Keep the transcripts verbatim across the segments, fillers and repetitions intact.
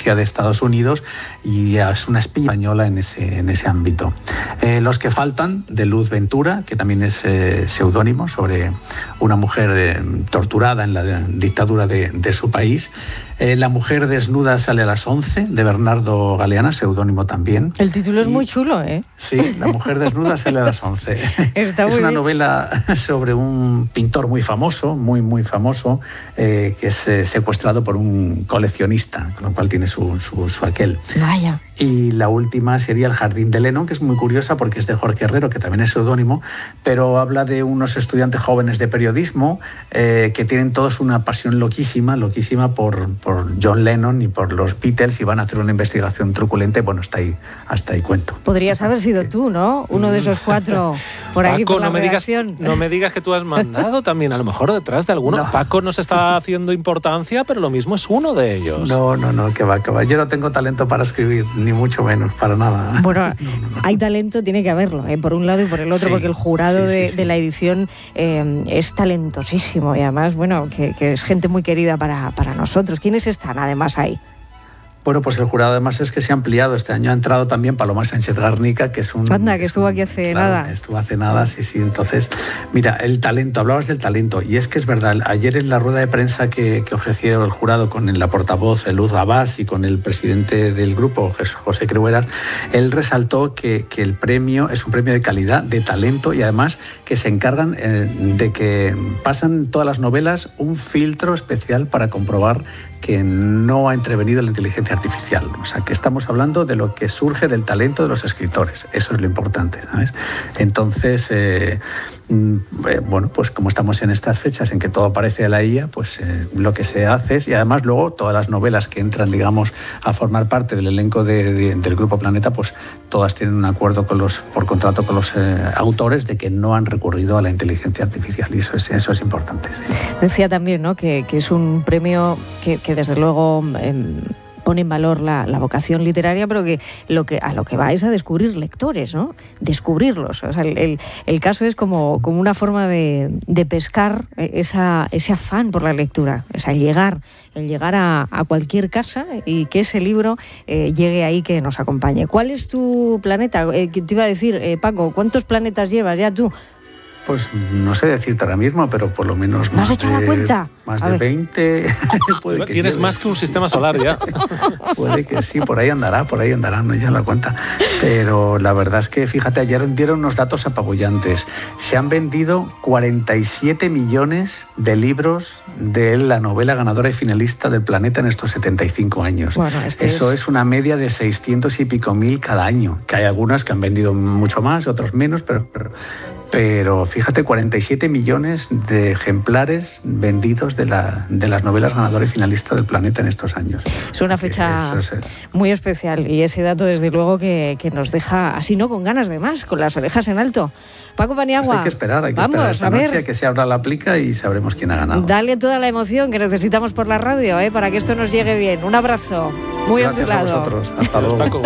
inteligencia de Estados Unidos y es una espía española en ese, en ese ámbito. Eh, los que faltan, de Luz Ventura, que también es eh, seudónimo sobre una mujer eh, torturada en la de, dictadura de, de su país. Eh, La mujer desnuda sale a las once, de Bernardo Galeana, seudónimo también. El título es y, muy chulo, ¿eh? Sí, La mujer desnuda sale a las once. Está es muy una bien. novela sobre un pintor muy famoso, muy, muy famoso, eh, que es eh, secuestrado por un coleccionista, con lo cual tiene su, su, su aquel. Vaya. Y la última sería El jardín de Lennon, que es muy curiosa porque es de Jorge Herrero, que también es seudónimo, pero habla de unos estudiantes jóvenes de periodismo eh, que tienen todos una pasión loquísima, loquísima por, por John Lennon y por los Beatles, y van a hacer una investigación truculenta y bueno, hasta ahí, hasta ahí cuento. Podrías haber sido tú, ¿no? Uno de esos cuatro por aquí, Paco, por la no me digas, redacción. no me digas que tú has mandado también, a lo mejor detrás de alguno. No. Paco nos está haciendo importancia, pero lo mismo es uno de ellos. No, no, no, que va, que va. Yo no tengo talento para escribir, ni mucho menos, para nada. Bueno, no, no, no. hay talento, tiene que haberlo, ¿eh? Por un lado y por el otro, Sí, porque el jurado sí, sí, de, sí. de la edición eh, es talentosísimo y además, bueno, que, que es gente muy querida para, para nosotros. ¿Quiénes están además ahí? Bueno, pues el jurado además es que se ha ampliado. Este año ha entrado también Paloma Sánchez Garnica, que es un... Anda, que es estuvo un, aquí hace claro, nada. Estuvo hace nada, sí, sí. Entonces, mira, el talento, hablabas del talento, y es que es verdad, ayer en la rueda de prensa que, que ofreció el jurado con la portavoz Luz Abbas y con el presidente del grupo, José Creueras, él resaltó que, que el premio es un premio de calidad, de talento, y además que se encargan eh, de que pasan todas las novelas un filtro especial para comprobar que no ha intervenido la inteligencia artificial. O sea, que estamos hablando de lo que surge del talento de los escritores. Eso es lo importante, ¿sabes? Entonces, eh, eh, bueno, pues como estamos en estas fechas en que todo parece de la I A, pues eh, lo que se hace es, y además luego todas las novelas que entran, digamos, a formar parte del elenco de, de, del Grupo Planeta, pues todas tienen un acuerdo con los, por contrato con los eh, autores de que no han recurrido a la inteligencia artificial, y eso es, eso es importante. Decía también, ¿no?, que, que es un premio que, que desde luego eh, pone en valor la, la vocación literaria, pero que, lo que a lo que va es a descubrir lectores, ¿no? Descubrirlos. O sea, el, el, el caso es como, como una forma de, de pescar esa, ese afán por la lectura, o sea, llegar, el llegar a, a cualquier casa y que ese libro eh, llegue ahí, que nos acompañe. ¿Cuál es tu planeta? Eh, te iba a decir, eh, Paco, ¿cuántos planetas llevas ya tú? Pues no sé decirte ahora mismo, pero por lo menos ¿No más has echado de, la cuenta? Más A de ver. veinte. Puede que Tienes lleve. más que un sistema solar ya. Puede que sí, por ahí andará, por ahí andará, no ya la cuenta. Pero la verdad es que, fíjate, ayer dieron unos datos apabullantes. Se han vendido cuarenta y siete millones de libros de la novela ganadora y finalista del Planeta en estos setenta y cinco años. Bueno, es que Eso es... es una media de seiscientos y pico mil cada año, que hay algunas que han vendido mucho más, otros menos, pero... pero Pero fíjate, cuarenta y siete millones de ejemplares vendidos de, la, de las novelas ganadoras y finalistas del Planeta en estos años. Es una fecha Eso es, muy especial, y ese dato desde luego que, que nos deja así, ¿no?, con ganas de más, con las orejas en alto. Paco Paniagua, pues hay que esperar, hay que vamos, esperar esta a ver, noche a que se abra la plica y sabremos quién ha ganado. dale toda la emoción que necesitamos por la radio, ¿eh?, para que esto nos llegue bien. Un abrazo muy Gracias a ondulado. vosotros. Hasta luego. Paco.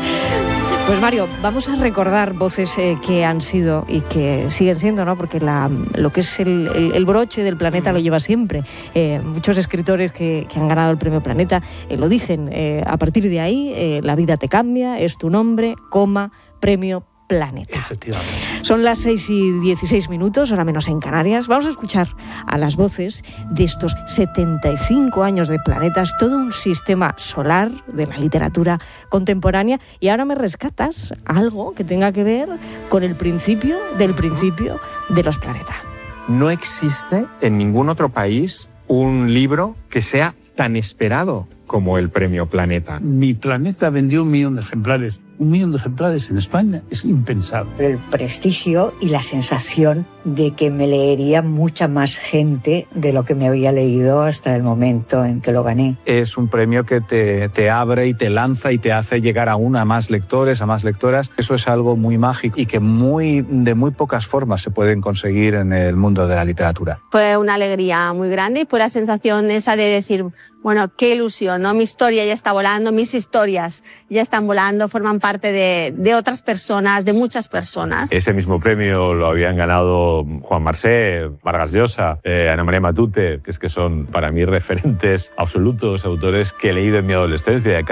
Pues Mario, vamos a recordar voces eh, que han sido y que siguen siendo, ¿no?, porque la, lo que es el, el, el broche del Planeta lo lleva siempre. Eh, muchos escritores que, que han ganado el premio Planeta eh, lo dicen. Eh, a partir de ahí, eh, la vida te cambia, es tu nombre, coma, premio Planeta. Efectivamente. Son las seis y dieciséis minutos, hora menos en Canarias. Vamos a escuchar a las voces de estos setenta y cinco años de Planetas, todo un sistema solar de la literatura contemporánea. Y ahora me rescatas algo que tenga que ver con el principio del principio de los Planetas. No existe en ningún otro país un libro que sea tan esperado como el Premio Planeta. Mi Planeta vendió un millón de ejemplares. Un millón de ejemplares en España es impensable. El prestigio y la sensación de que me leería mucha más gente de lo que me había leído hasta el momento en que lo gané. Es un premio que te, te abre y te lanza y te hace llegar aún a más lectores, a más lectoras. Eso es algo muy mágico y que muy, de muy pocas formas se pueden conseguir en el mundo de la literatura. Fue una alegría muy grande y fue la sensación esa de decir, bueno, qué ilusión, ¿no? Mi historia ya está volando, mis historias ya están volando, forman parte de, de otras personas, de muchas personas. Ese mismo premio lo habían ganado Juan Marsé, Vargas Llosa, eh, Ana María Matute, que es que son para mí referentes absolutos, autores que he leído en mi adolescencia.